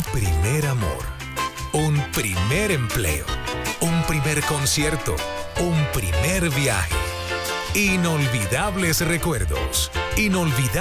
primer amor, un primer empleo, un primer concierto, un primer viaje. Inolvidables recuerdos, inolvidables.